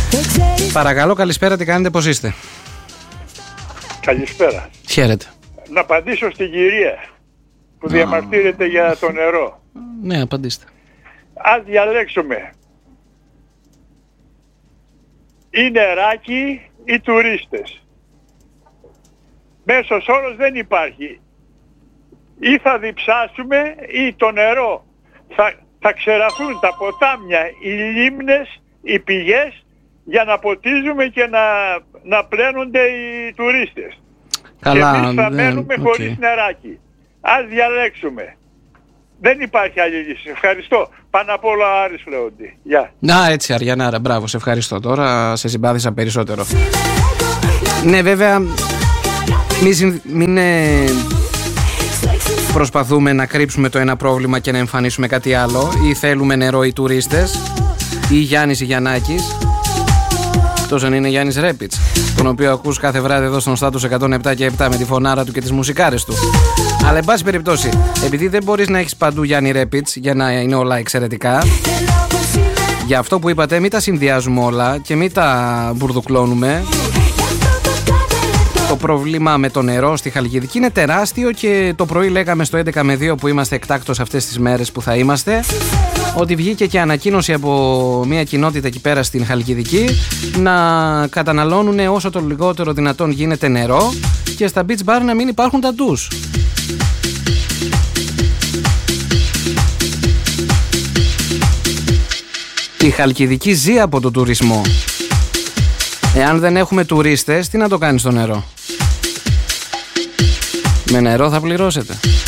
Παρακαλώ, καλησπέρα, τι κάνετε, πώς είστε? Καλησπέρα. Χαίρετε. Να απαντήσω στην κυρία που διαμαρτύρεται για το νερό. Ναι, απαντήστε. Ας διαλέξουμε ή νεράκι ή τουρίστες. Μέσος όρος δεν υπάρχει. Ή θα διψάσουμε ή το νερό θα ξεραφούν τα ποτάμια, οι λίμνες, οι πηγές για να ποτίζουμε και να πλένονται οι τουρίστες. Καλά, και εμείς θα μένουμε χωρίς νεράκι. Ας διαλέξουμε. Δεν υπάρχει άλλη λύση. Ευχαριστώ. Πάνω απ' όλα Άρης Φλεόντι. Γεια. Να, έτσι Αριανάρα, μπράβο, σε ευχαριστώ. Τώρα σε συμπάθησα περισσότερο. Ναι, βέβαια, μην προσπαθούμε να κρύψουμε το ένα πρόβλημα και να εμφανίσουμε κάτι άλλο. Ή θέλουμε νερό οι τουρίστες, ή Γιάννης ή Γιαννάκης. Εκτός αν είναι Γιάννης Ρέπιτς, τον οποίο ακούς κάθε βράδυ εδώ στον Στάτους 107 και 7 με τη φωνάρα του και τις μουσικάρες του. Αλλά εν πάση περιπτώσει, επειδή δεν μπορείς να έχεις παντού Γιάννη Ρέπιτς για να είναι όλα εξαιρετικά, για αυτό που είπατε, μην τα συνδυάζουμε όλα και μην τα μπουρδουκλώνουμε. Το πρόβλημα με το νερό στη Χαλκιδική είναι τεράστιο και το πρωί λέγαμε στο 11 με 2 που είμαστε εκτάκτως αυτές τις μέρες που θα είμαστε, ότι βγήκε και ανακοίνωση από μια κοινότητα εκεί πέρα στην Χαλκιδική να καταναλώνουν όσο το λιγότερο δυνατόν γίνεται νερό και στα beach bar να μην υπάρχουν τα ντους. Η Χαλκιδική ζει από τον τουρισμό. Εάν δεν έχουμε τουρίστες, τι να το κάνεις στο νερό? Με νερό θα πληρώσετε.